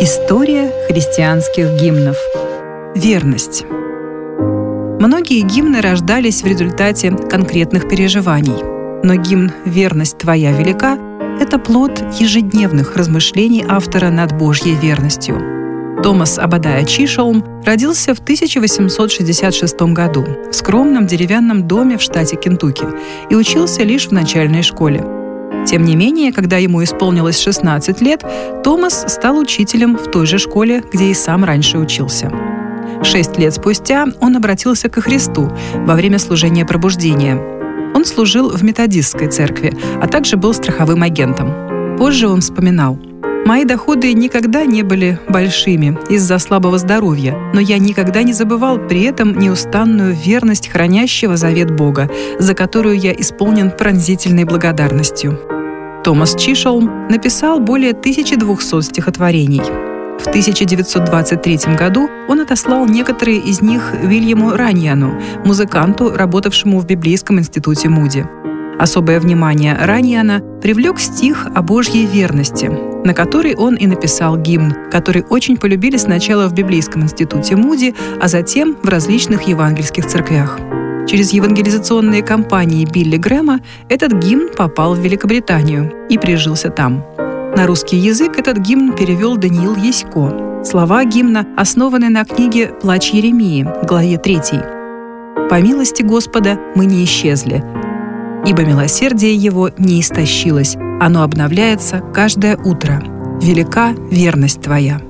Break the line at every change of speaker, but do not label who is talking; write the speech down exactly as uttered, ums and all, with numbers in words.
История христианских гимнов. Верность. Многие гимны рождались в результате конкретных переживаний. Но гимн «Верность твоя велика» — это плод ежедневных размышлений автора над Божьей верностью. Томас Обадая Чишолм родился в тысяча восемьсот шестьдесят шестом году в скромном деревянном доме в штате Кентукки и учился лишь в начальной школе. Тем не менее, когда ему исполнилось шестнадцать лет, Томас стал учителем в той же школе, где и сам раньше учился. Шесть лет спустя он обратился ко Христу во время служения пробуждения. Он служил в методистской церкви, а также был страховым агентом. Позже он вспоминал: «Мои доходы никогда не были большими из-за слабого здоровья, но я никогда не забывал при этом неустанную верность хранящего завет Бога, за которую я исполнен пронзительной благодарностью». Томас Чишолм написал более тысячи двухсот стихотворений. В тысяча девятьсот двадцать третьем году он отослал некоторые из них Вильяму Раньяну, музыканту, работавшему в Библейском институте Муди. Особое внимание Раньяна привлек стих о Божьей верности, на который он и написал гимн, который очень полюбили сначала в Библейском институте Муди, а затем в различных евангельских церквях. Через евангелизационные кампании Билли Грэма этот гимн попал в Великобританию и прижился там. На русский язык этот гимн перевел Даниил Ясько. Слова гимна основаны на книге «Плач Иеремии», главе третьей. «По милости Господа мы не исчезли, ибо милосердие Его не истощилось, оно обновляется каждое утро. Велика верность Твоя».